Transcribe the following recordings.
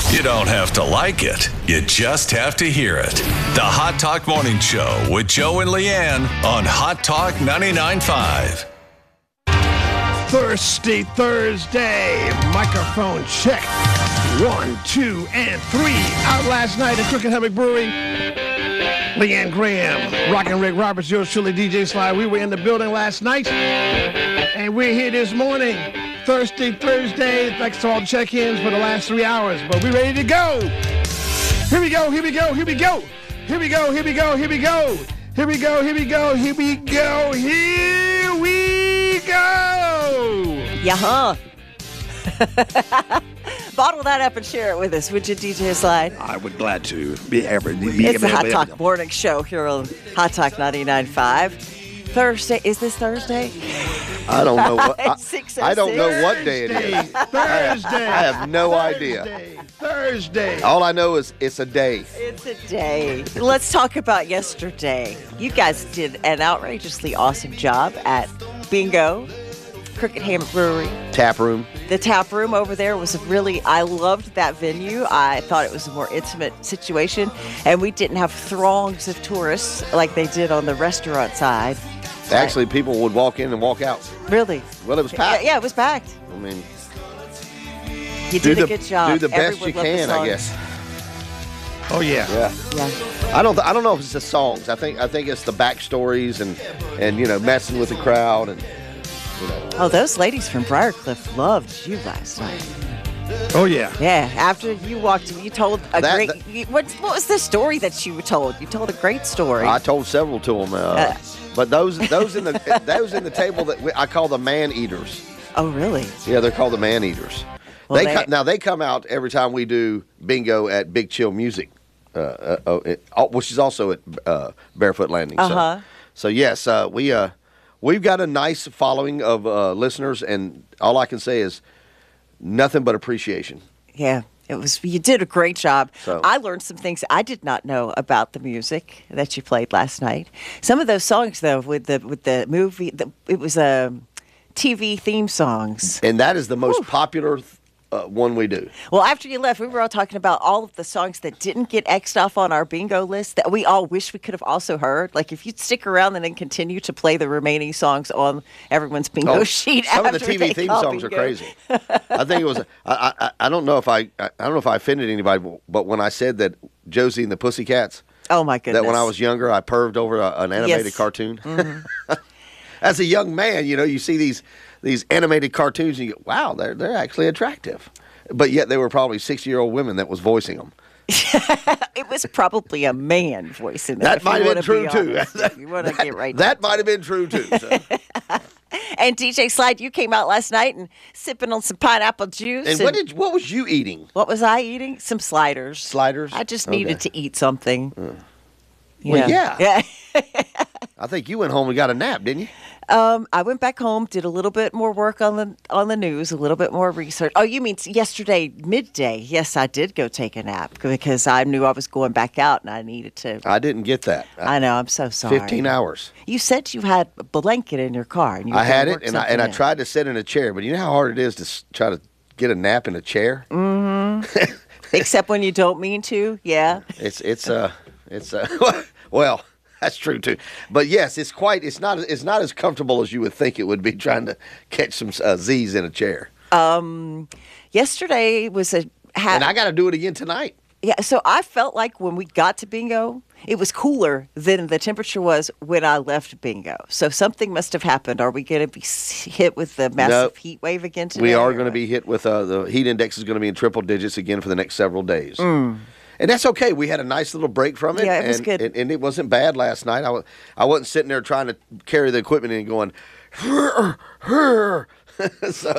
You don't have to like it. You just have to hear it. The Hot Talk Morning Show with Joe and Leanne on Hot Talk 99.5. Thursday. Microphone check. 1, 2, and 3. Out last night at Crooked Hammock Brewery. Leanne Graham, Rockin' Rick Roberts, yours truly, DJ Sly. We were in the building last night, and we're here this morning. Thursday. Thanks to all the check-ins for the last 3 hours, but we're ready to go. Here we go. Yeah. Bottle that up and share it with us, would you, DJ Slide? I would glad to. It's the Hot Talk Morning Show here on Hot Talk 99.5. Thursday. Is this Thursday? I don't know what. I don't 6:06. know what day it is. Thursday. I have no idea. Thursday. All I know is it's a day. It's a day. Let's talk about yesterday. You guys did an outrageously awesome job at Bingo, Crooked Hammock Brewery. Tap room. The tap room over there was I loved that venue. I thought it was a more intimate situation, and we didn't have throngs of tourists like they did on the restaurant side. Actually, people would walk in and walk out. Really? Well, it was packed. Yeah, it was packed. I mean, You did a good job. Do the best Everyone you loved the can, I songs. guess. Oh, yeah. Yeah. I don't know if it's the songs. I think it's the backstories and messing with the crowd and. Oh, those ladies from Briarcliff loved you last night. Oh, yeah. Yeah, after you walked in, you told what was the story that you told? You told a great story. I told several to them, but those in the table that I call the man eaters. Oh, really? Yeah, they're called the man eaters. Well, They come out every time we do bingo at Big Chill Music, which is also at Barefoot Landing. So yes, we've got a nice following of listeners, and all I can say is nothing but appreciation. Yeah, you did a great job. So. I learned some things I did not know about the music that you played last night. Some of those songs, though, with the movie, it was TV theme songs. And that is the most popular one we do. Well, after you left, we were all talking about all of the songs that didn't get X'd off on our bingo list that we all wish we could have also heard. Like, if you'd stick around and then continue to play the remaining songs on everyone's bingo sheet. Some of the after TV they theme call songs are bingo. crazy. I think it was. I don't know if I offended anybody, but when I said that Josie and the Pussycats. Oh my goodness! That when I was younger, I perved over an animated cartoon. Mm-hmm. As a young man, you see these animated cartoons, and you go, "Wow, they're actually attractive." But yet they were probably 60-year-old women that was voicing them. It was probably a man voicing them. That might have been true too. You want to get right. That might have been true too. So. And DJ Slide, you came out last night and sipping on some pineapple juice. And what was you eating? What was I eating? Some sliders. Sliders? I just needed to eat something. Well, yeah. Yeah. I think you went home and got a nap, didn't you? I went back home, did a little bit more work on the news, a little bit more research. Oh, you mean yesterday midday? Yes, I did go take a nap because I knew I was going back out and I needed to. I didn't get that. I know. I'm so sorry. 15 hours. You said you had a blanket in your car. And you I had it, and I tried to sit in a chair, but you know how hard it is to try to get a nap in a chair? Mm-hmm. Except when you don't mean to. Yeah. It's well. That's true too, but yes, it's not as comfortable as you would think it would be trying to catch some Z's in a chair. Yesterday was and I got to do it again tonight. Yeah, so I felt like when we got to bingo, it was cooler than the temperature was when I left bingo. So something must have happened. Are we going to be hit with the massive heat wave again today? We are going to be hit with the heat index is going to be in triple digits again for the next several days. And that's okay. We had a nice little break from it. Yeah, it was good. And it wasn't bad last night. I wasn't sitting there trying to carry the equipment and going, so.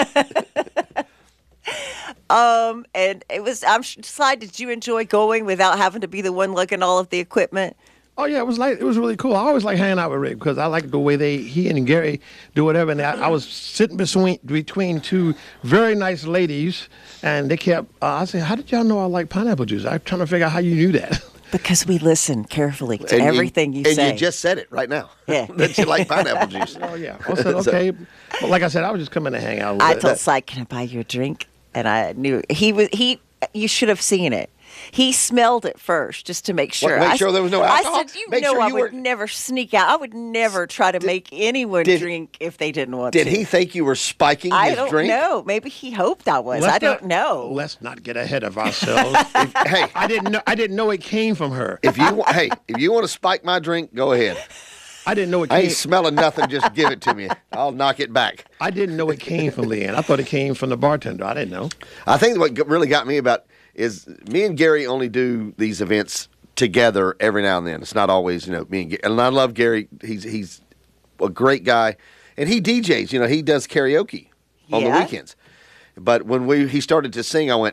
And it was, Slide, did you enjoy going without having to be the one lugging all of the equipment? Oh yeah, it was really cool. I always like hanging out with Rick because I like the way he and Gary do whatever. And I was sitting between two very nice ladies, and they kept. I said, "How did y'all know I like pineapple juice?" I'm trying to figure out how you knew that. Because we listen carefully to everything you say. And you just said it right now. Yeah. That you like pineapple juice. Oh yeah. I said okay, but like I said, I was just coming to hang out. I told Slide, "Can I buy you a drink?" And I knew he You should have seen it. He smelled it first just to make sure. Make sure there was no alcohol? I said, I would never sneak out. I would never try to make anyone drink if they didn't want to. Did he think you were spiking his drink? I don't know. Maybe he hoped I was. I don't know. Let's not get ahead of ourselves. Hey, I didn't know it came from her. If you want to spike my drink, go ahead. I didn't know it I came. ain't smelling nothing. Just give it to me. I'll knock it back. I didn't know it came from Leanne. I thought it came from the bartender. I didn't know. I think what really got me about is me and Gary only do these events together every now and then. It's not always, me and Gary. And I love Gary. He's a great guy. And he DJs. He does karaoke on the weekends. But when he started to sing, I went,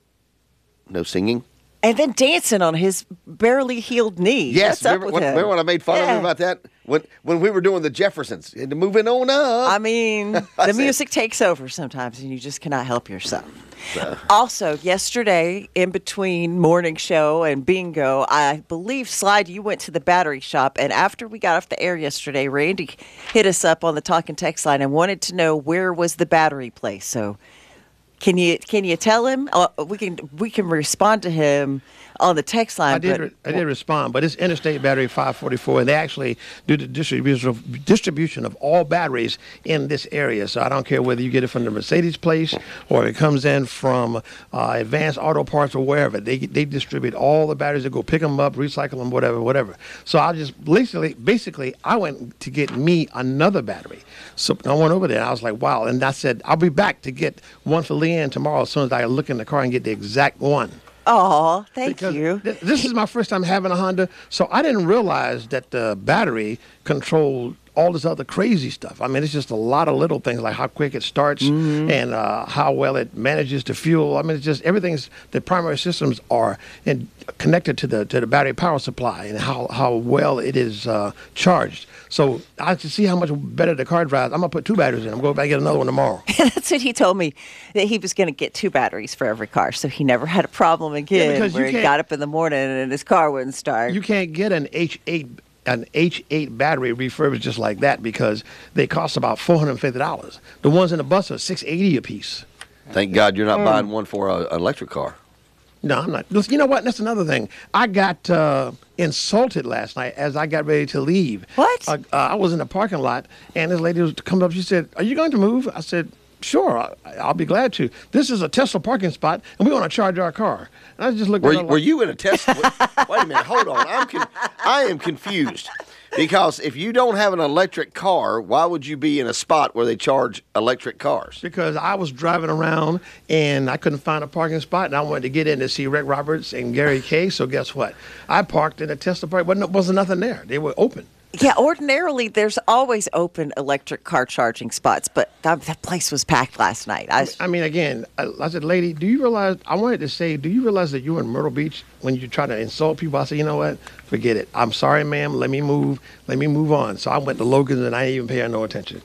no singing. And then dancing on his barely healed knee. Yes, remember when I made fun of him about that? When we were doing the Jeffersons, and moving on up. I mean, the music takes over sometimes, and you just cannot help yourself. Also, yesterday, in between morning show and bingo, I believe, Slide, you went to the battery shop, and after we got off the air yesterday, Randy hit us up on the talk and text line and wanted to know where was the battery place. So can you tell him? We can respond to him on the text line. I did respond, but it's Interstate Battery 544, and they actually do the distribution of all batteries in this area. So I don't care whether you get it from the Mercedes place or it comes in from Advanced Auto Parts or wherever. They distribute all the batteries. They go pick them up, recycle them, whatever. So I just basically I went to get me another battery. So I went over there, and I was like, wow. And I said, I'll be back to get one for Leanne tomorrow as soon as I look in the car and get the exact one. Oh, thank you. This is my first time having a Honda, so I didn't realize that the battery controlled all this other crazy stuff. I mean, it's just a lot of little things like how quick it starts and how well it manages to fuel. I mean, it's just the primary systems are connected to the battery power supply and how well it is charged. So I can see how much better the car drives. I'm going to put 2 batteries in. I'm going to get another one tomorrow. That's what he told me, that he was going to get 2 batteries for every car. So he never had a problem again where he got up in the morning and his car wouldn't start. You can't get an H8 battery refurbished just like that because they cost about $450. The ones in the bus are $680 a piece. Thank God you're not buying one for an electric car. No, I'm not. You know what? That's another thing. I got insulted last night as I got ready to leave. What? I was in the parking lot, and this lady was coming up. She said, "Are you going to move?" I said, "Sure, I'll be glad to. This is a Tesla parking spot, and we want to charge our car." And I just looked at her. Were you in a Tesla? Wait a minute. Hold on. I am confused. Because if you don't have an electric car, why would you be in a spot where they charge electric cars? Because I was driving around and I couldn't find a parking spot, and I wanted to get in to see Rick Roberts and Gary Kay. So guess what? I parked in a Tesla park. Wasn't nothing there. They were open. Yeah, ordinarily there's always open electric car charging spots, but that place was packed last night. I mean, again, I said, lady, do you realize that you were in Myrtle Beach when you try to insult people? I said, you know what? Forget it. I'm sorry, ma'am. Let me move on. So I went to Logan's and I didn't even pay her no attention.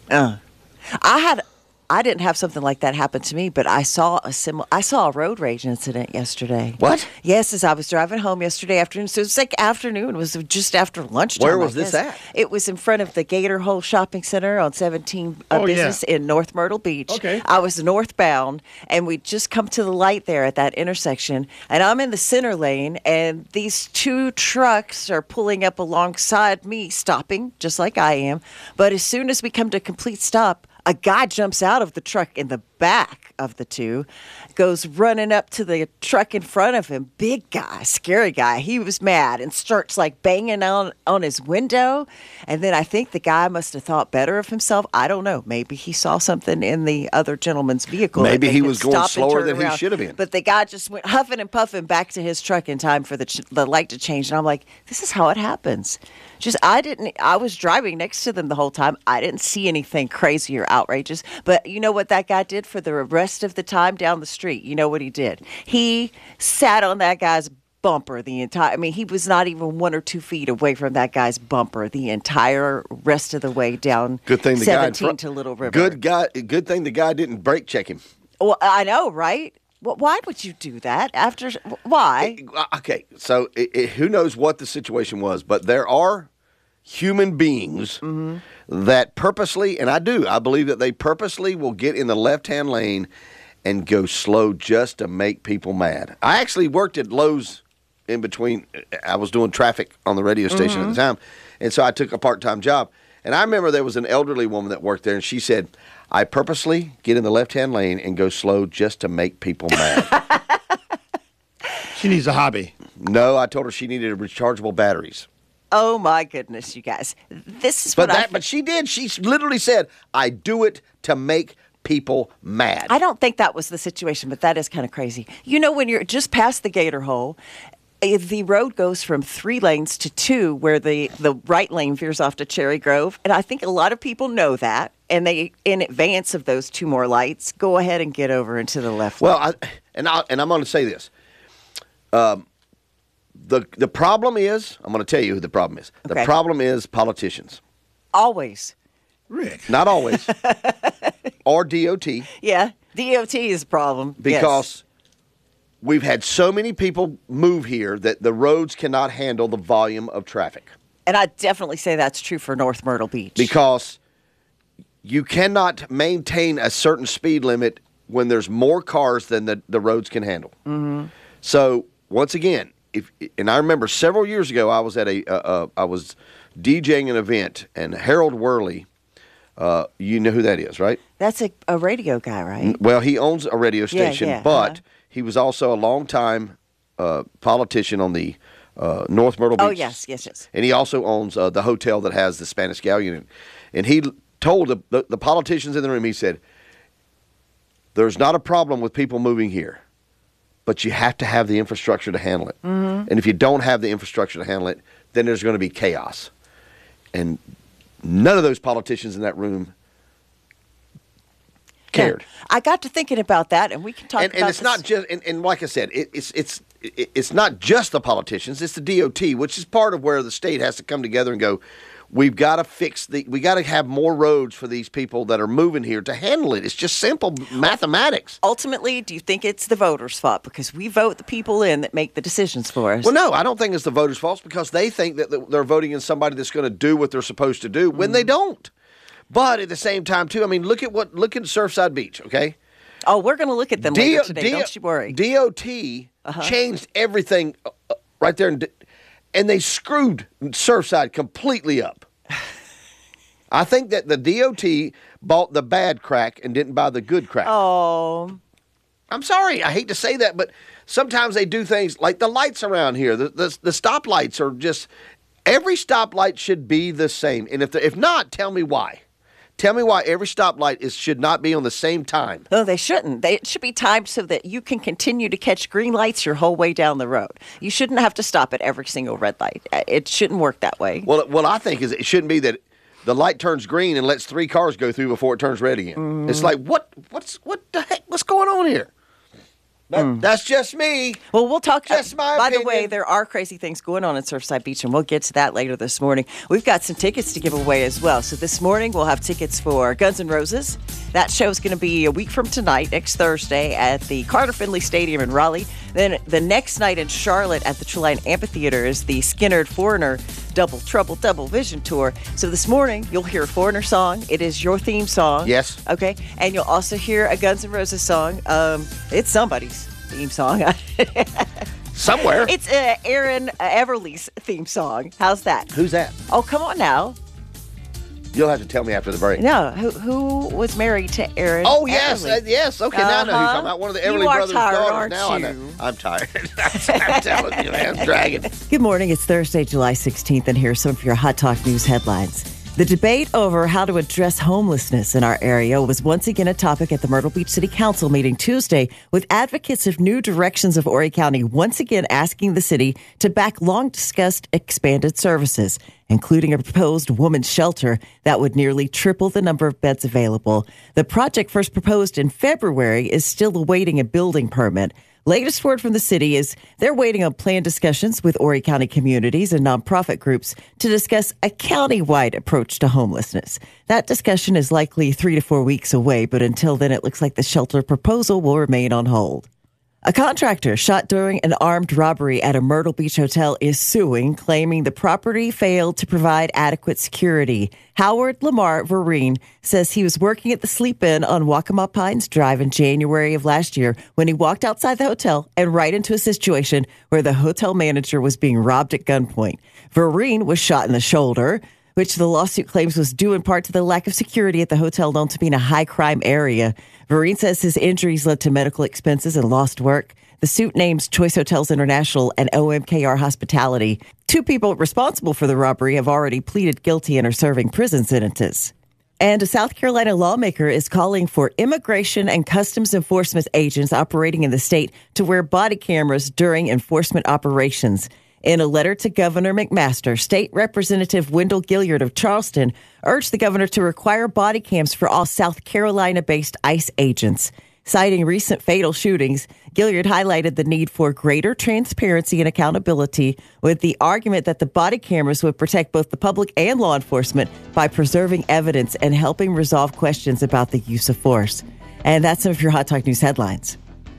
I didn't have something like that happen to me, but I saw a road rage incident yesterday. What? Yes, as I was driving home yesterday afternoon. So it was like afternoon. It was just after lunchtime. Where was this at? It was in front of the Gator Hole Shopping Center on 17 Business in North Myrtle Beach. Okay. I was northbound, and we'd just come to the light there at that intersection, and I'm in the center lane, and these 2 trucks are pulling up alongside me, stopping, just like I am. But as soon as we come to a complete stop, a guy jumps out of the truck in the back of the 2, goes running up to the truck in front of him. Big guy, scary guy. He was mad and starts like banging on his window. And then I think the guy must have thought better of himself. I don't know. Maybe he saw something in the other gentleman's vehicle. Maybe he was going slower than he should have been. But the guy just went huffing and puffing back to his truck in time for the light to change. And I'm like, this is how it happens. I was driving next to them the whole time. I didn't see anything crazy or outrageous. But you know what that guy did for the rest of the time down the street? You know what he did? He sat on that guy's bumper he was not even 1 or 2 feet away from that guy's bumper the entire rest of the way down. Good thing the 17 to Little River. Good thing the guy didn't brake check him. Well, I know, right? Well, why would you do that? Why? Okay, so who knows what the situation was, but there are human beings that purposely, and I believe that they purposely will get in the left-hand lane and go slow just to make people mad. I actually worked at Lowe's in between. I was doing traffic on the radio station at the time, and so I took a part-time job. And I remember there was an elderly woman that worked there, and she said, I purposely get in the left-hand lane and go slow just to make people mad. She needs a hobby. No, I told her she needed rechargeable batteries. Oh, my goodness, you guys. This is But she did. She literally said, I do it to make people mad. I don't think that was the situation, but that is kind of crazy. You know, when you're just past the Gator Hole, the road goes from 3 lanes to 2, where the right lane veers off to Cherry Grove. And I think a lot of people know that. And they, in advance of those 2 more lights, go ahead and get over into the left lane. Well, I'm going to say this. The problem is, I'm going to tell you who the problem is. Okay. The problem is politicians. Always. Rick. Not always. Or DOT. Yeah, DOT is a problem. Because we've had so many people move here that the roads cannot handle the volume of traffic. And I definitely say that's true for North Myrtle Beach. Because you cannot maintain a certain speed limit when there's more cars than the roads can handle. Mm-hmm. So, once again, and I remember several years ago, I was at I was DJing an event, and Harold Worley, you know who that is, right? That's a radio guy, right? Well, he owns a radio station, but he was also a longtime politician on the North Myrtle Beach. Oh, yes. And he also owns the hotel that has the Spanish Galleon. And he told the politicians in the room, he said, there's not a problem with people moving here, but you have to have the infrastructure to handle it. Mm-hmm. And if you don't have the infrastructure to handle it, then there's going to be chaos. And none of those politicians in that room cared. Yeah. I got to thinking about that, and we can talk about and it's not just and like I said, it's not just the politicians, it's the DOT, which is part of where the state has to come together and go, we've got to we got to have more roads for these people that are moving here to handle it. It's just simple mathematics. Ultimately, do you think it's the voters' fault? Because we vote the people in that make the decisions for us. Well, no, I don't think it's the voters' fault because they think that they're voting in somebody that's going to do what they're supposed to do when they don't. But at the same time, too, I mean, look at Surfside Beach, okay? Oh, we're going to look at them later today. Don't you worry. DOT changed everything right there, and they screwed Surfside completely up. I think that the DOT bought the bad crack and didn't buy the good crack. Oh. I'm sorry. I hate to say that, but sometimes they do things like the lights around here. The stoplights are just, every stoplight should be the same. And if not, tell me why. Tell me why every stoplight should not be on the same time. No, they shouldn't. It should be timed so that you can continue to catch green lights your whole way down the road. You shouldn't have to stop at every single red light. It shouldn't work that way. Well, I think it shouldn't be that the light turns green and lets 3 cars go through before it turns red again. Mm. It's like, what the heck? What's going on here? That's just me. Well, we'll talk. Just my by opinion. the way, there are crazy things going on at Surfside Beach, and we'll get to that later this morning. We've got some tickets to give away as well. So this morning, we'll have tickets for Guns N' Roses. That show is going to be a week from tonight, next Thursday, at the Carter Finley Stadium in Raleigh. Then the next night in Charlotte at the Trelane Amphitheater is the Skynyrd Foreigner Double Trouble Double Vision Tour. So this morning, you'll hear a Foreigner song. It is your theme song. Yes. Okay. And you'll also hear a Guns N' Roses song. It's somebody's theme song. Somewhere. It's Aaron Everly's theme song. How's that? Who's that? Oh, come on now. You'll have to tell me after the break. No, who was married to Aaron? Oh, yes. Everly? Yes. Okay, now I know who you're talking about. One of the Everly You are brothers' tired, daughters. aren't Now you? I know. I'm tired. I'm telling you, man. I'm dragging. Good morning. It's Thursday, July 16th, and here's some of your Hot Talk News headlines. The debate over how to address homelessness in our area was once again a topic at the Myrtle Beach City Council meeting Tuesday, with advocates of new directions of Horry County once again asking the city to back long-discussed expanded services, including a proposed women's shelter that would nearly triple the number of beds available. The project, first proposed in February, is still awaiting a building permit. Latest word from the city is they're waiting on planned discussions with Horry County communities and nonprofit groups to discuss a county-wide approach to homelessness. That discussion is likely 3 to 4 weeks away, but until then, it looks like the shelter proposal will remain on hold. A contractor shot during an armed robbery at a Myrtle Beach hotel is suing, claiming the property failed to provide adequate security. Howard Lamar Vereen says he was working at the Sleep Inn on Waccamaw Pines Drive in January of last year when he walked outside the hotel and right into a situation where the hotel manager was being robbed at gunpoint. Vereen was shot in the shoulder, which the lawsuit claims was due in part to the lack of security at the hotel known to be in a high-crime area. Vereen says his injuries led to medical expenses and lost work. The suit names Choice Hotels International and OMKR Hospitality. 2 people responsible for the robbery have already pleaded guilty and are serving prison sentences. And a South Carolina lawmaker is calling for immigration and customs enforcement agents operating in the state to wear body cameras during enforcement operations. In a letter to Governor McMaster, State Representative Wendell Gilliard of Charleston urged the governor to require body cams for all South Carolina-based ICE agents. Citing recent fatal shootings, Gilliard highlighted the need for greater transparency and accountability with the argument that the body cameras would protect both the public and law enforcement by preserving evidence and helping resolve questions about the use of force. And that's some of your Hot Talk News headlines.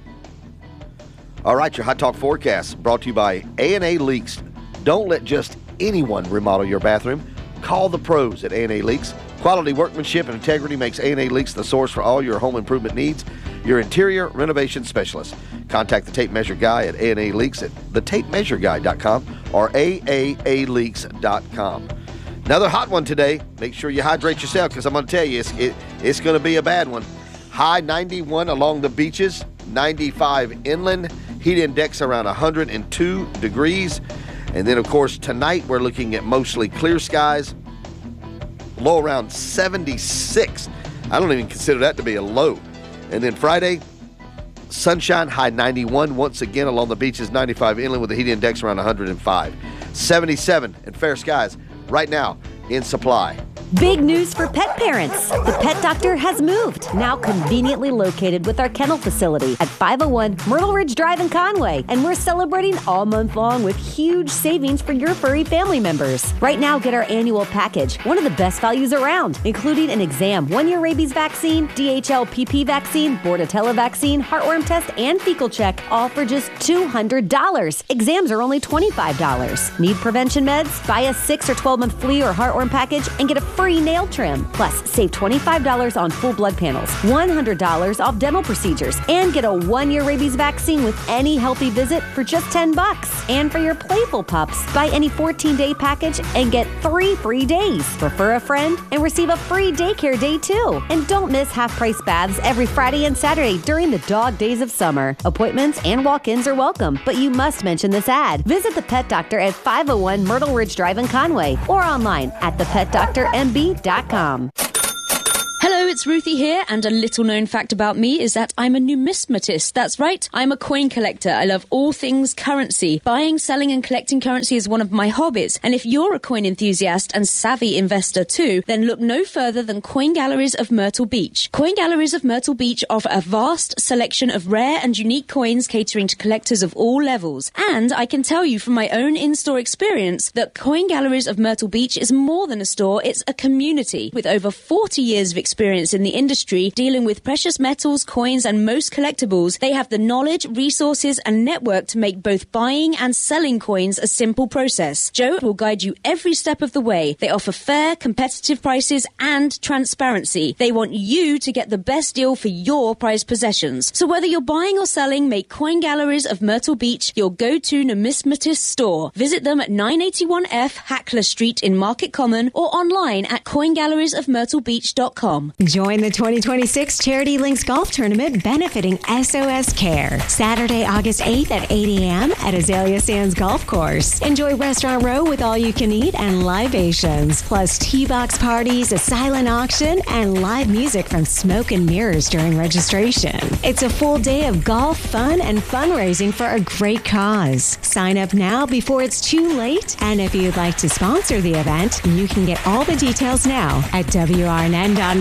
All right, your Hot Talk forecast brought to you by A&A Leaks. Don't let just anyone remodel your bathroom. Call the pros at A&A Leaks. Quality workmanship and integrity makes A&A Leaks the source for all your home improvement needs. Your interior renovation specialist. Contact the Tape Measure Guy at A&A Leaks at thetapemeasureguy.com or aaleaks.com. Another hot one today. Make sure you hydrate yourself because I'm going to tell you it's going to be a bad one. High 91 along the beaches, 95 inland. Heat index around 102 degrees. And then, of course, tonight we're looking at mostly clear skies. Low around 76. I don't even consider that to be a low. And then Friday, sunshine, high 91. Once again along the beaches, 95 inland with a heat index around 105. 77 and fair skies right now in Supply. Big news for pet parents. The Pet Doctor has moved, now conveniently located with our kennel facility at 501 Myrtle Ridge Drive in Conway. And we're celebrating all month long with huge savings for your furry family members. Right now, get our annual package, one of the best values around, including an exam, 1-year rabies vaccine, DHL PP vaccine, Bordetella vaccine, heartworm test, and fecal check, all for just $200. Exams are only $25. Need prevention meds? Buy a 6 or 12-month flea or heartworm package and get a free nail trim. Plus, save $25 on full blood panels, $100 off dental procedures, and get a 1-year rabies vaccine with any healthy visit for just $10. And for your playful pups, buy any 14-day package and get 3 free days. Refer a friend and receive a free daycare day too. And don't miss half-price baths every Friday and Saturday during the dog days of summer. Appointments and walk-ins are welcome, but you must mention this ad. Visit the Pet Doctor at 501 Myrtle Ridge Drive in Conway or online at thepetdoctormb.com. Hello, it's Ruthie here, and a little known fact about me is that I'm a numismatist. That's right, I'm a coin collector. I love all things currency. Buying, selling and collecting currency is one of my hobbies, and if you're a coin enthusiast and savvy investor too, then look no further than Coin Galleries of Myrtle Beach. Coin Galleries of Myrtle Beach offer a vast selection of rare and unique coins catering to collectors of all levels. And I can tell you from my own in-store experience that Coin Galleries of Myrtle Beach is more than a store, it's a community. With over 40 years of experience in the industry dealing with precious metals, coins and most collectibles, they have the knowledge, resources and network to make both buying and selling coins a simple process. Joe will guide you every step of the way. They offer fair, competitive prices and transparency. They want you to get the best deal for your prized possessions. So whether you're buying or selling, make Coin Galleries of Myrtle Beach your go-to numismatist store. Visit them at 981F Hackler Street in Market Common or online at coingaleriesofmyrtlebeach.com. Join the 2026 Charity Links Golf Tournament benefiting SOS Care. Saturday, August 8th at 8 a.m. at Azalea Sands Golf Course. Enjoy Restaurant Row with all you can eat and libations, plus T-box parties, a silent auction, and live music from Smoke and Mirrors during registration. It's a full day of golf, fun, and fundraising for a great cause. Sign up now before it's too late. And if you'd like to sponsor the event, you can get all the details now at WRNN.net.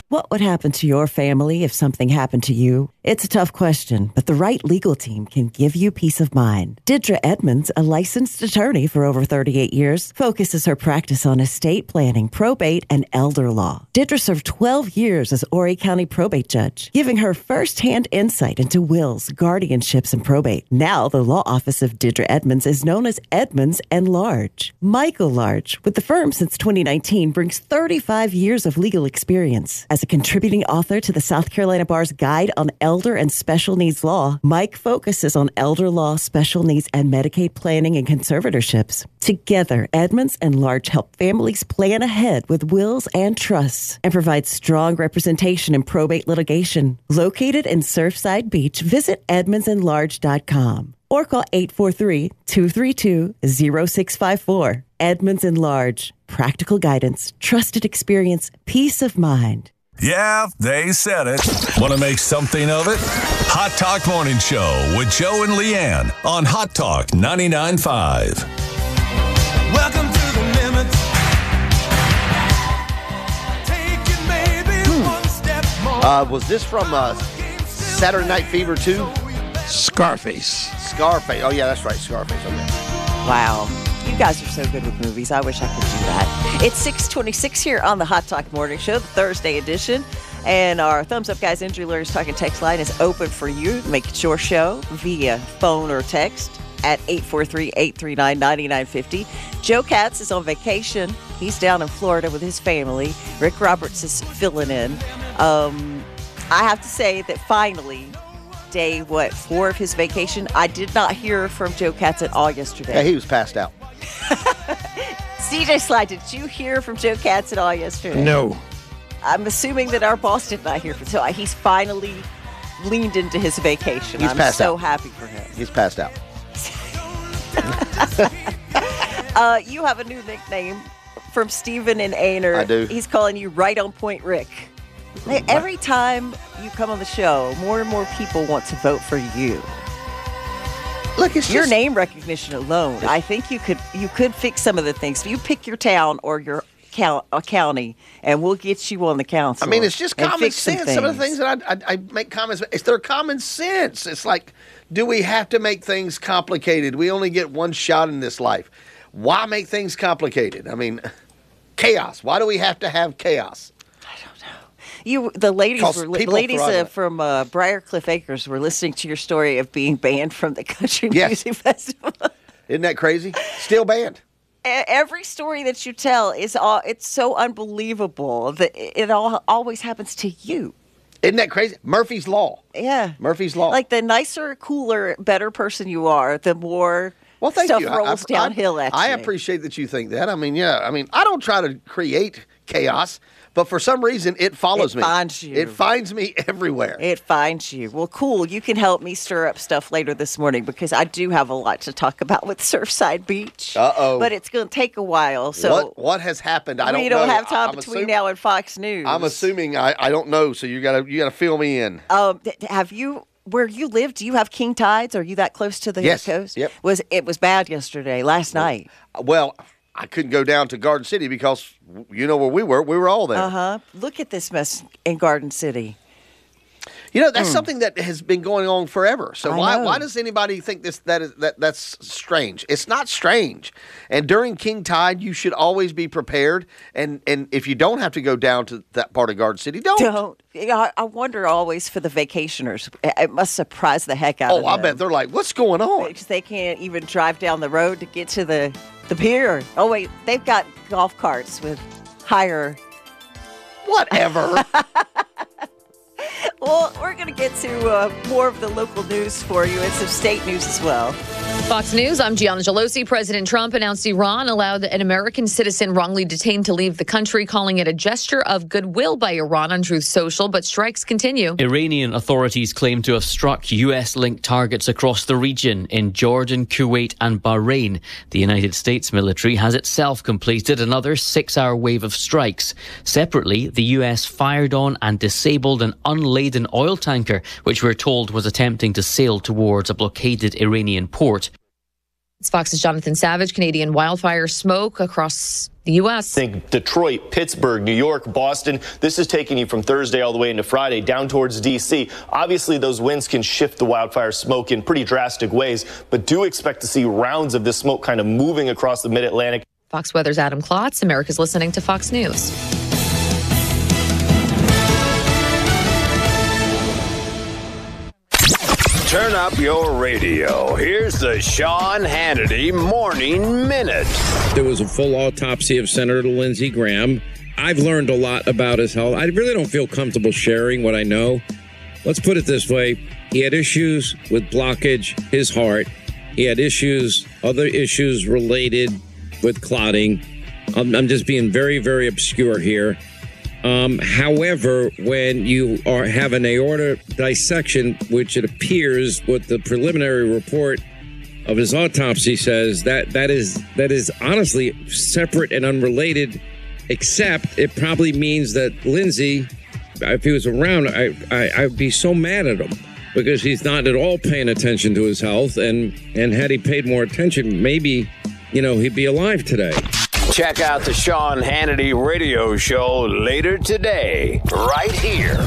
What would happen to your family if something happened to you? It's a tough question, but the right legal team can give you peace of mind. Didra Edmonds, a licensed attorney for over 38 years, focuses her practice on estate planning, probate, and elder law. Didra served 12 years as Horry County probate judge, giving her first-hand insight into wills, guardianships, and probate. Now, the law office of Didra Edmonds is known as Edmonds and Large. Michael Large, with the firm since 2019, brings 35 years of legal experience. As a contributing author to the South Carolina Bar's Guide on Elder and Special Needs Law, Mike focuses on elder law, special needs, and Medicaid planning and conservatorships. Together, Edmonds and Large help families plan ahead with wills and trusts and provide strong representation in probate litigation. Located in Surfside Beach, visit edmondsandlarge.com or call 843-232-0654. Edmonds and Large. Practical guidance, trusted experience, peace of mind. Yeah, they said it. Want to make something of it? Hot Talk Morning Show with Joe and Leanne on Hot Talk 99.5. Welcome to the limit. Take it maybe one step more. Was this from Saturday Night Fever 2? Scarface. Oh, yeah, that's right. Scarface. Okay. Wow. You guys are so good with movies. I wish I could do that. It's 6:26 here on the Hot Talk Morning Show, the Thursday edition. And our Thumbs Up Guys Injury Lawyers Talking text line is open for you. Make it your show via phone or text at 843-839-9950. Joe Katz is on vacation. He's down in Florida with his family. Rick Roberts is filling in. I have to say that finally, day 4 of his vacation, I did not hear from Joe Katz at all yesterday. Yeah, he was passed out. CJ Slide, did you hear from Joe Katz at all yesterday? No. I'm assuming that our boss did not hear from him. So he's finally leaned into his vacation. He's passed out. I'm so happy for him. He's passed out. You have a new nickname from Stephen in Aner. I do. He's calling you Right on Point Rick. Every time you come on the show, more and more people want to vote for you. Look, it's your just name recognition alone. I think you could fix some of the things. You pick your town or your county, and we'll get you on the council. I mean, it's just common sense. Some of the things that I make comments, they're common sense. It's like, do we have to make things complicated? We only get one shot in this life. Why make things complicated? I mean, chaos. Why do we have to have chaos? The ladies from Briarcliff Acres were listening to your story of being banned from the Country Music Festival. Isn't that crazy? Still banned. Every story that you tell it's so unbelievable that it always happens to you. Isn't that crazy? Murphy's Law. Yeah. Murphy's Law. Like the nicer, cooler, better person you are, the more stuff rolls downhill at you. I appreciate that you think that. I mean, I don't try to create chaos. But for some reason, it follows me. It finds you. It finds me everywhere. It finds you. Well, cool. You can help me stir up stuff later this morning because I do have a lot to talk about with Surfside Beach. Uh-oh. But it's going to take a while. So what has happened? I don't know. We don't have time between now and Fox News. I'm assuming I don't know. So you gotta fill me in. Have you? Where you live, do you have king tides? Are you that close to the coast? Yep. It was bad yesterday, last night? Well, I couldn't go down to Garden City because you know where we were. We were all there. Uh-huh. Look at this mess in Garden City. You know, that's something that has been going on forever. So why does anybody think that's strange? It's not strange. And during King Tide, you should always be prepared. And if you don't have to go down to that part of Garden City, don't. I wonder always for the vacationers. It must surprise the heck out of them. Oh, I bet they're like, what's going on? Because they can't even drive down the road to get to the pier. Oh, wait, they've got golf carts with higher... Whatever. Well, we're going to get to more of the local news for you and some state news as well. Fox News, I'm Gianna Gelosi. President Trump announced Iran allowed an American citizen wrongly detained to leave the country, calling it a gesture of goodwill by Iran on Truth Social, but strikes continue. Iranian authorities claim to have struck U.S.-linked targets across the region in Jordan, Kuwait and Bahrain. The United States military has itself completed another 6-hour wave of strikes. Separately, the U.S. fired on and disabled an unladen oil tanker, which we're told was attempting to sail towards a blockaded Iranian port. It's Fox's Jonathan Savage. Canadian wildfire smoke across the U.S. Think Detroit, Pittsburgh, New York, Boston. This is taking you from Thursday all the way into Friday down towards D.C. Obviously, those winds can shift the wildfire smoke in pretty drastic ways, but do expect to see rounds of this smoke kind of moving across the mid-Atlantic. Fox Weather's Adam Klotz. America's listening to Fox News. Turn up your radio. Here's the Sean Hannity Morning Minute. There was a full autopsy of Senator Lindsey Graham. I've learned a lot about his health. I really don't feel comfortable sharing what I know. Let's put it this way. He had issues with blockage, his heart. He had other issues related with clotting. I'm just being very, very obscure here. However, when you have an aorta dissection, which it appears what the preliminary report of his autopsy says, that is honestly separate and unrelated, except it probably means that Lindsey, if he was around, I'd be so mad at him because he's not at all paying attention to his health. And had he paid more attention, maybe, he'd be alive today. Check out the Sean Hannity radio show later today, right here.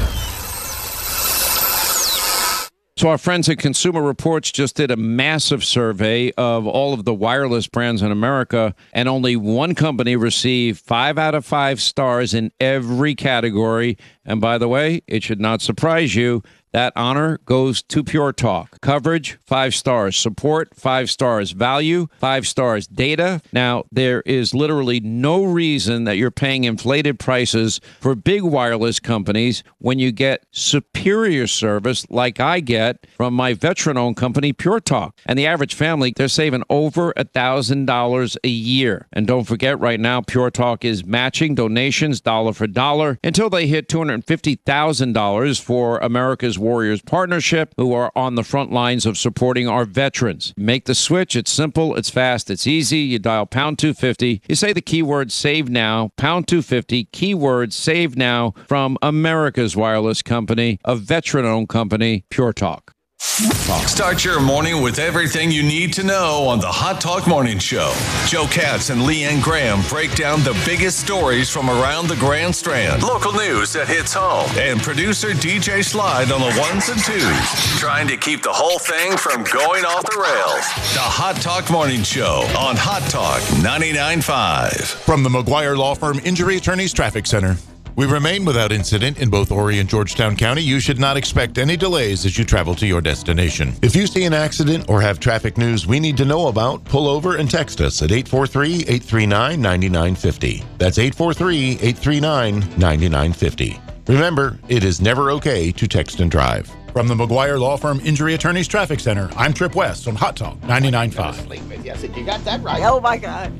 So our friends at Consumer Reports just did a massive survey of all of the wireless brands in America, and only one company received 5 out of 5 stars in every category. And by the way, it should not surprise you, that honor goes to Pure Talk. Coverage, 5 stars. Support, 5 stars. Value, 5 stars. Data. Now, there is literally no reason that you're paying inflated prices for big wireless companies when you get superior service like I get from my veteran-owned company, Pure Talk. And the average family, they're saving over $1,000 a year. And don't forget, right now, Pure Talk is matching donations dollar for dollar until they hit $250,000 for America's Warriors Partnership, who are on the front lines of supporting our veterans. Make the switch. It's simple. It's fast. It's easy. You dial pound 250. You say the keyword save now, pound 250, keyword save now from America's wireless company, a veteran-owned company, Pure Talk. Start your morning with everything you need to know on the Hot Talk Morning Show. Joe Katz and Leanne Graham break down the biggest stories from around the Grand Strand, local news that hits home, and producer DJ Slide on the ones and twos, trying to keep the whole thing from going off the rails. The Hot Talk Morning Show on Hot Talk 99.5. From the McGuire Law Firm Injury Attorneys Traffic Center. We remain without incident in both Horry and Georgetown County. You should not expect any delays as you travel to your destination. If you see an accident or have traffic news we need to know about, pull over and text us at 843-839-9950. That's 843-839-9950. Remember, it is never okay to text and drive. From the McGuire Law Firm Injury Attorneys Traffic Center, I'm Trip West on Hot Talk 99.5. Yes, you got that right. Oh, my God.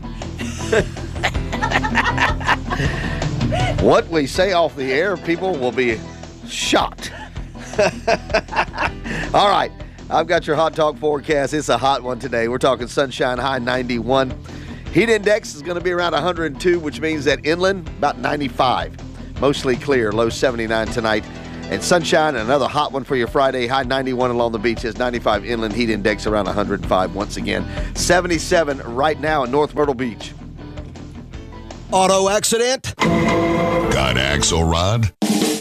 What we say off the air, people will be shocked. All right. I've got your Hot Talk forecast. It's a hot one today. We're talking sunshine, high 91. Heat index is going to be around 102, which means that inland, about 95. Mostly clear, low 79 tonight. And sunshine, another hot one for your Friday, high 91 along the beaches, 95 inland, heat index around 105 once again. 77 right now in North Myrtle Beach. Auto accident? Got Axelrod?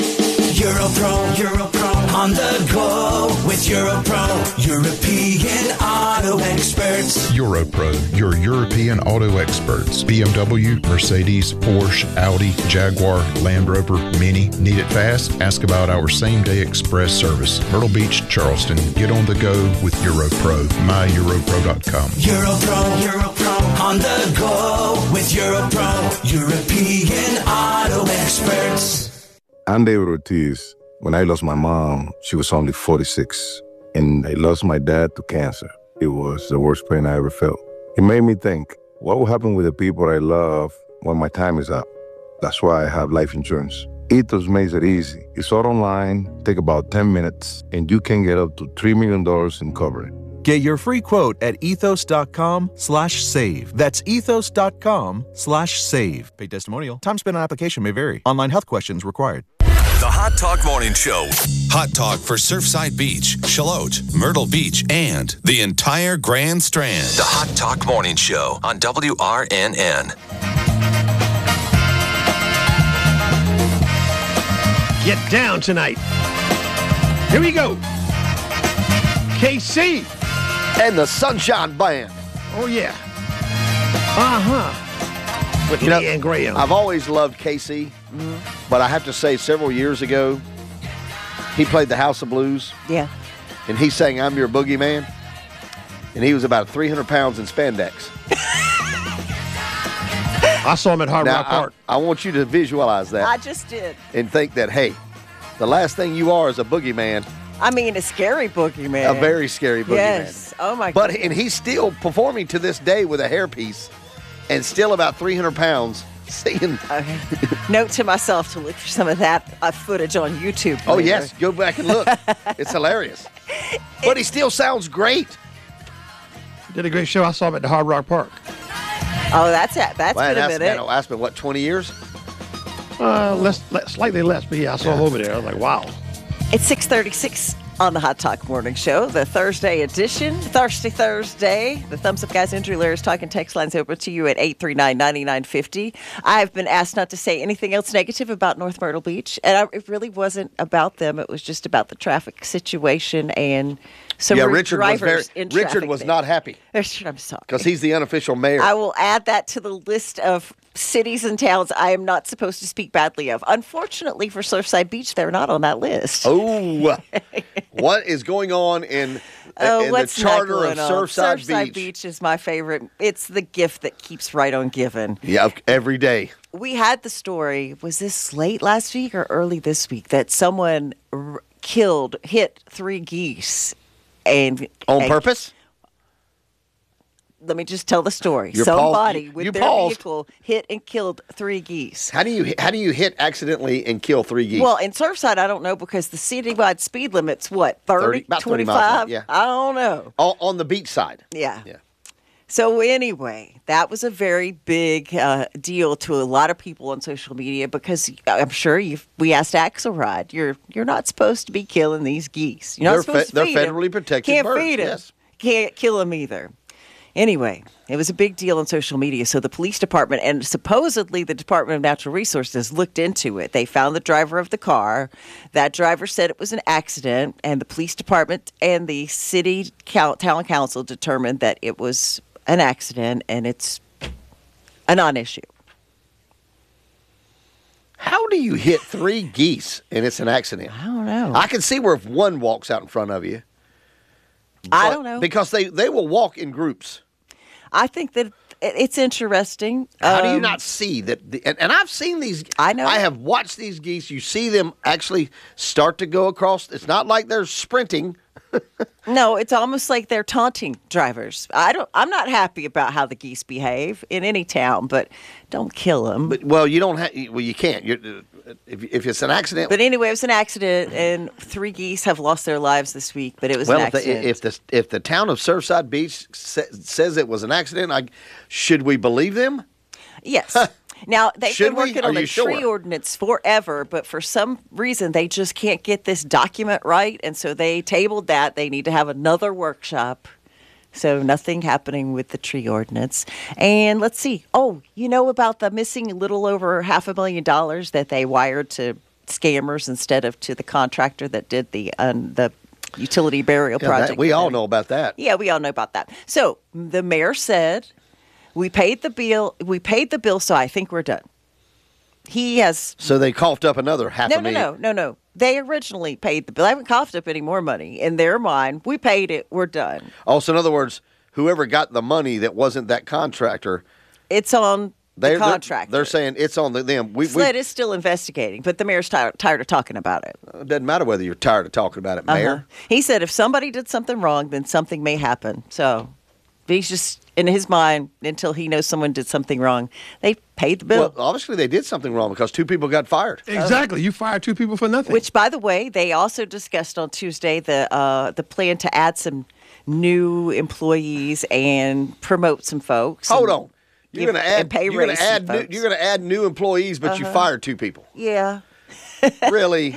Europro, on the go with Europro, European auto experts. Europro, your European auto experts. BMW, Mercedes, Porsche, Audi, Jaguar, Land Rover, Mini. Need it fast? Ask about our same-day express service. Myrtle Beach, Charleston. Get on the go with Europro. MyEuropro.com. Europro, on the go with Europro, European auto experts. I'm David Ortiz. When I lost my mom, she was only 46, and I lost my dad to cancer. It was the worst pain I ever felt. It made me think, what will happen with the people I love when my time is up? That's why I have life insurance. Ethos makes it easy. It's all online, take about 10 minutes, and you can get up to $3 million in coverage. Get your free quote at ethos.com/save. That's ethos.com/save. Paid testimonial. Time spent on application may vary. Online health questions required. The Hot Hot Talk Morning Show. Hot Talk for Surfside Beach, Charlotte, Myrtle Beach, and the entire Grand Strand. The Hot Talk Morning Show on WRNN. Get down tonight. Here we go. KC. And the Sunshine Band. Oh, yeah. With Lee and Graham. I've always loved KC, but I have to say several years ago, he played the House of Blues. Yeah. And he sang I'm Your Boogeyman. And he was about 300 pounds in spandex. I saw him at Hard Rock Park. I want you to visualize that. I just did. And think that, hey, the last thing you are is a boogeyman. I mean, a scary boogeyman. A very scary boogeyman. Yes. Oh, my God. And he's still performing to this day with a hairpiece and still about 300 pounds singing. Okay. Note to myself to look for some of that footage on YouTube later. Oh, yes. Go back and look. It's hilarious. But he still sounds great. Did a great show. I saw him at the Hard Rock Park. Oh, that's it. That's been a minute. That's been, what, 20 years? Slightly less, but yeah, I saw him over there. I was like, wow. It's 6:36 on the Hot Talk Morning Show, the Thursday edition. Thirsty Thursday. The Thumbs Up Guys, Andrew Lair's talking text lines over to you at 839-9950. I've been asked not to say anything else negative about North Myrtle Beach, and it really wasn't about them. It was just about the traffic situation and some Richard was not happy. I'm sorry. Because he's the unofficial mayor. I will add that to the list of cities and towns I am not supposed to speak badly of. Unfortunately for Surfside Beach, they're not on that list. Oh, what is going on in the charter of Surfside Beach? Surfside Beach is my favorite. It's the gift that keeps right on giving. Yeah, every day. We had the story, was this late last week or early this week, that someone hit 3 geese. On purpose? Let me just tell the story. Somebody with their vehicle hit and killed 3 geese. How do you hit accidentally and kill 3 geese? Well, in Surfside, I don't know because the citywide speed limit's what, 30 about 25? 20 miles, yeah. I don't know. On the beach side. Yeah. So anyway, that was a very big deal to a lot of people on social media because I'm sure we asked Axelrod, you're not supposed to be killing these geese. You're not supposed to feed them. They're federally protected Can't birds. feed them. Yes. Can't kill them either. Anyway, it was a big deal on social media. So the police department and supposedly the Department of Natural Resources looked into it. They found the driver of the car. That driver said it was an accident, and the police department and the city town council determined that it was an accident and it's a non-issue. How do you hit 3 geese and it's an accident? I don't know. I can see where if one walks out in front of you. I don't know. Because they will walk in groups. I think that it's interesting. How do you not see that? And I've seen these. I know. I have watched these geese. You see them actually start to go across. It's not like they're sprinting. No, it's almost like they're taunting drivers. I'm not happy about how the geese behave in any town, but don't kill them. But you don't have. Well, you can't. If it's an accident. But anyway, it was an accident, and 3 geese have lost their lives this week. But it was an accident. If the town of Surfside Beach says it was an accident, should we believe them? Yes. Now, they've been working on the tree sure? ordinance forever, but for some reason, they just can't get this document right, and so they tabled that. They need to have another workshop. So nothing happening with the tree ordinance. And let's see. Oh, you know about the missing little over $500,000 that they wired to scammers instead of to the contractor that did the utility burial project? We all know about that. Yeah, we all know about that. So the mayor said, we paid the bill, so I think we're done. He has. So they coughed up another $500,000. No. They originally paid the bill. They haven't coughed up any more money. In their mind, we paid it. We're done. Also, in other words, whoever got the money that wasn't that contractor. It's on the contractor. They're saying it's on them. SLED is still investigating, but the mayor's tired of talking about it. It doesn't matter whether you're tired of talking about it, Mayor. He said if somebody did something wrong, then something may happen. So he's just, in his mind, until he knows someone did something wrong, they paid the bill. Well, obviously they did something wrong because 2 people got fired. Exactly. You fired 2 people for nothing. Which, by the way, they also discussed on Tuesday the plan to add some new employees and promote some folks. Hold on. You're going to add new employees, but you fired 2 people. Yeah. Really?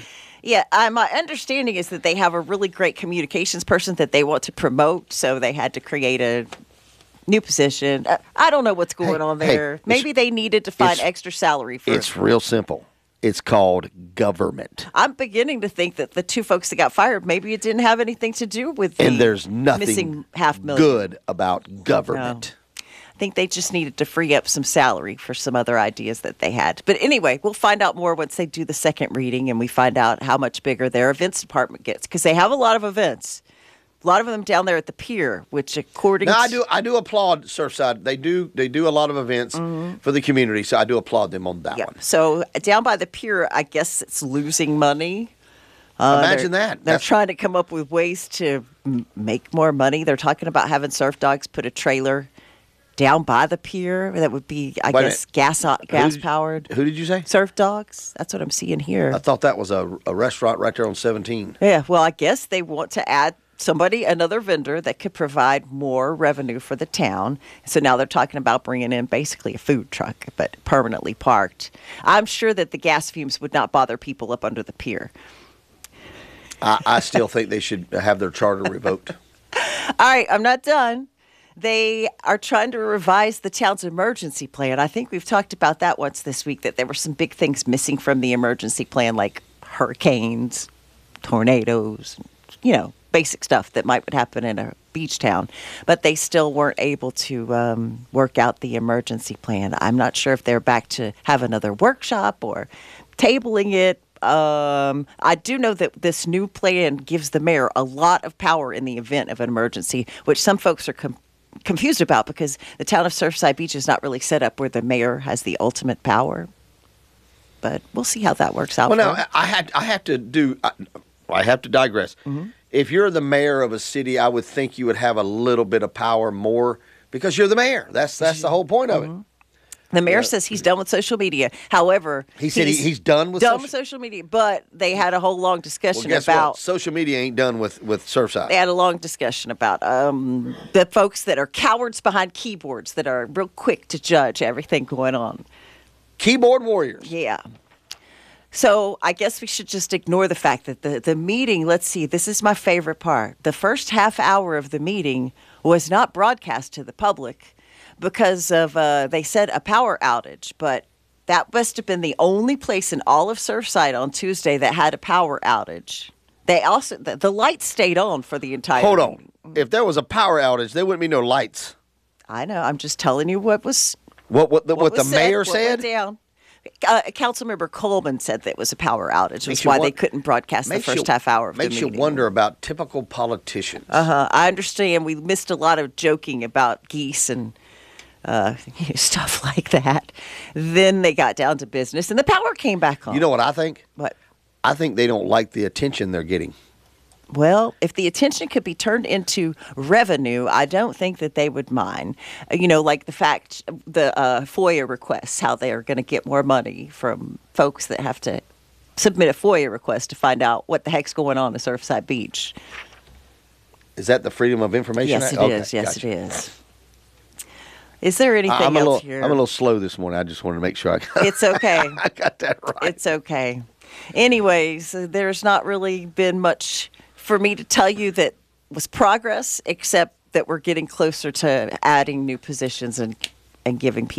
Yeah, my understanding is that they have a really great communications person that they want to promote, so they had to create a new position. I don't know what's going on there. Maybe they needed to find extra salary for it. It's real simple. It's called government. I'm beginning to think that the two folks that got fired, maybe it didn't have anything to do with and there's nothing missing $500,000 good about government. No. I think they just needed to free up some salary for some other ideas that they had. But anyway, we'll find out more once they do the second reading and we find out how much bigger their events department gets, because they have a lot of events. A lot of them down there at the pier, which according to... I do applaud Surfside. They do a lot of events for the community, so I do applaud them on that one. So down by the pier, I guess it's losing money. Imagine that. They're trying to come up with ways to make more money. They're talking about having Surf Dogs put a trailer down by the pier. That would be, I guess, gas-powered. Who did you say? Surf Dogs. That's what I'm seeing here. I thought that was a restaurant right there on 17. Yeah, well, I guess they want to add another vendor that could provide more revenue for the town. So now they're talking about bringing in basically a food truck, but permanently parked. I'm sure that the gas fumes would not bother people up under the pier. I still think they should have their charter revoked. All right, I'm not done. They are trying to revise the town's emergency plan. I think we've talked about that once this week, that there were some big things missing from the emergency plan, like hurricanes, tornadoes, basic stuff that might would happen in a beach town. But they still weren't able to work out the emergency plan. I'm not sure if they're back to have another workshop or tabling it. I do know that this new plan gives the mayor a lot of power in the event of an emergency, which some folks are confused about because the town of Surfside Beach is not really set up where the mayor has the ultimate power. But we'll see how that works out. Well, now I have to digress. Mm-hmm. If you're the mayor of a city, I would think you would have a little bit of power more because you're the mayor. That's the whole point of it. The mayor says he's done with social media. However, he said he's done with social media, but they had a whole long discussion about social media ain't done with Surfside. They had a long discussion about the folks that are cowards behind keyboards that are real quick to judge everything going on. Keyboard warriors. Yeah. So I guess we should just ignore the fact that the meeting, let's see, this is my favorite part. The first half hour of the meeting was not broadcast to the public because of, they said, a power outage. But that must have been the only place in all of Surfside on Tuesday that had a power outage. They also, the lights stayed on for the entire Hold on. If there was a power outage, there wouldn't be no lights. I know. I'm just telling you what was what the mayor said? What went down. Councilmember Coleman said that it was a power outage. That's why they couldn't broadcast the first half hour of the meeting. Makes you wonder about typical politicians. I understand. We missed a lot of joking about geese and stuff like that. Then they got down to business, and the power came back on. You know what I think? What? I think they don't like the attention they're getting. Well, if the attention could be turned into revenue, I don't think that they would mind. Like the fact, the FOIA requests, how they are going to get more money from folks that have to submit a FOIA request to find out what the heck's going on at Surfside Beach. Is that the Freedom of Information Act? Yes, it is. Is there anything else here? I'm a little slow this morning. I just wanted to make sure I got It's okay. I got that right. It's okay. Anyways, there's not really been much for me to tell you that was progress, except that we're getting closer to adding new positions and giving people